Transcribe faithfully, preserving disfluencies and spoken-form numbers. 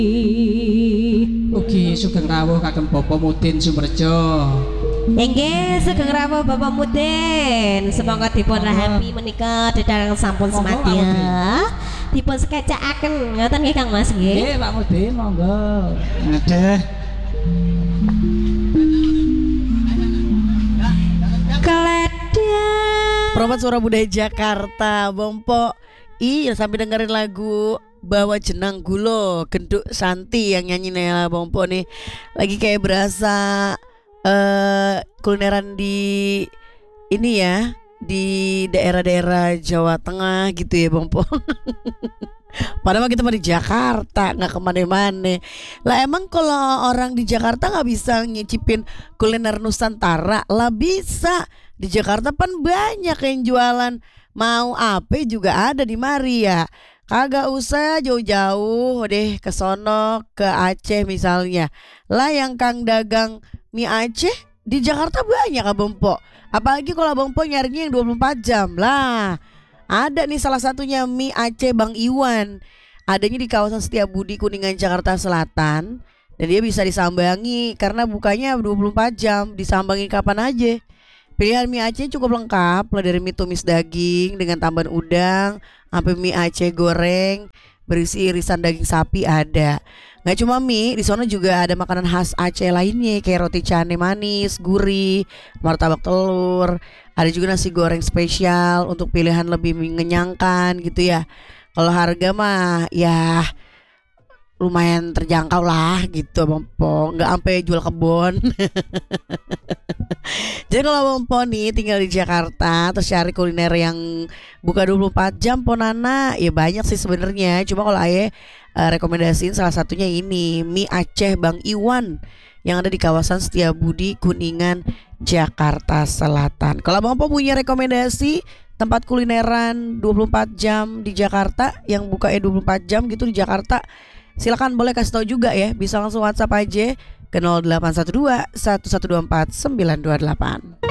Ugi sugeng rawuh kagem Bapak Mudin Sumerjo. Inggih sugeng rawuh Bapak Mudin. Semoga dipun rahapi menika dedang sampun semadya. Dipun sekecakaken ngoten nggih Kang Mas nggih. Nggih Pak Mudin monggo. Aduh. Keledai. Promote Suara Budaya Jakarta, Bompo. Iya sampai dengerin lagu Bawa Jenang Gulo, Genduk Santi yang nyanyi Nela Bompo nih. Lagi kayak berasa uh, kulineran di ini ya, di daerah-daerah Jawa Tengah gitu ya Bompo. Padahal kita mah di Jakarta, nggak kemana-mana. Lah emang kalau orang di Jakarta nggak bisa nyicipin kuliner Nusantara, lah bisa. Di Jakarta kan banyak yang jualan. Mau apa juga ada di mari ya. Kagak usah jauh-jauh deh ke sono, ke Aceh misalnya. Lah yang Kang dagang mie Aceh di Jakarta banyak Abang Po. Apalagi kalau Abang Po nyarinya yang dua puluh empat jam lah. Ada nih salah satunya mie Aceh Bang Iwan. Adanya di kawasan Setiabudi Kuningan Jakarta Selatan. Dan dia bisa disambangi karena bukanya dua puluh empat jam. Disambangi kapan aja. Pilihan mie Aceh cukup lengkap, mulai dari mie tumis daging dengan tambahan udang, sampai mie Aceh goreng berisi irisan daging sapi ada. Nggak cuma mie, di sana juga ada makanan khas Aceh lainnya kayak roti cane manis, gurih, martabak telur. Ada juga nasi goreng spesial untuk pilihan lebih mengenyangkan gitu ya. Kalau harga mah ya lumayan terjangkau lah gitu Bang Po, nggak sampai jual kebun. Jadi kalau Bang Po nih tinggal di Jakarta terus cari kuliner yang buka dua puluh empat jam Ponana, ya banyak sih sebenarnya. Cuma kalau Aye uh, rekomendasiin salah satunya ini mie Aceh Bang Iwan yang ada di kawasan Setiabudi Kuningan Jakarta Selatan. Kalau Bang Po punya rekomendasi tempat kulineran dua puluh empat jam di Jakarta yang buka ya dua puluh empat jam gitu di Jakarta, silakan boleh kasih tahu juga ya. Bisa langsung WhatsApp aja ke nol delapan satu dua satu satu dua empat sembilan dua delapan.